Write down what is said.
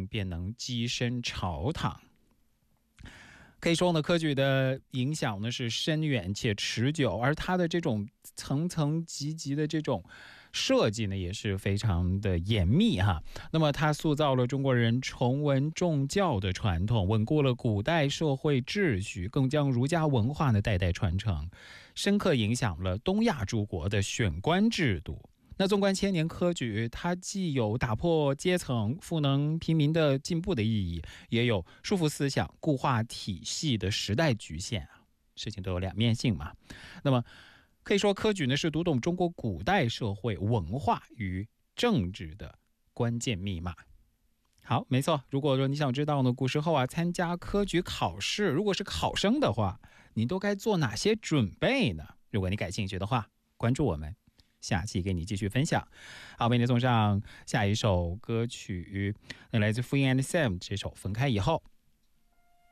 便能跻身朝堂。可以说呢，科举的影响呢是深远且持久，而它的这种层层级级的这种设计呢也是非常的严密哈。那么它塑造了中国人崇文重教的传统，稳固了古代社会秩序，更将儒家文化呢代代传承，深刻影响了东亚诸国的选官制度。那纵观千年科举，它既有打破阶层、赋能平民的进步的意义，也有束缚思想、固化体系的时代局限啊。事情都有两面性嘛。那么可以说，科举呢是读懂中国古代社会文化与政治的关键密码。好，没错。如果说你想知道呢，古时候啊参加科举考试，如果是考生的话，你都该做哪些准备呢？如果你感兴趣的话，关注我们。下期给你继续分享。好，为你送上下一首歌曲，来自 Free and Sam 这首《分开以后》。